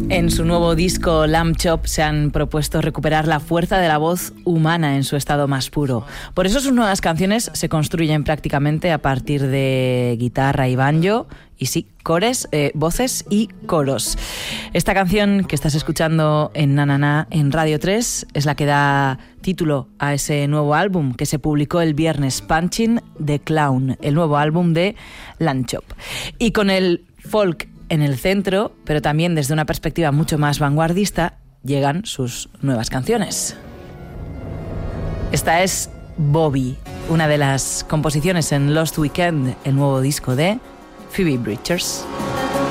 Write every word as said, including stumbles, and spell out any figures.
En su nuevo disco Lamb Chop se han propuesto recuperar la fuerza de la voz humana en su estado más puro. Por eso sus nuevas canciones se construyen prácticamente a partir de guitarra y banjo, y sí, cores, eh, voces y coros. Esta canción que estás escuchando en Na Na Na en Radio tres es la que da título a ese nuevo álbum que se publicó el viernes, Punching the Clown, el nuevo álbum de Lamb Chop. Y con el folk en el centro, pero también desde una perspectiva mucho más vanguardista, llegan sus nuevas canciones. Esta es Bobby, una de las composiciones en Lost Weekend, el nuevo disco de Phoebe Bridgers.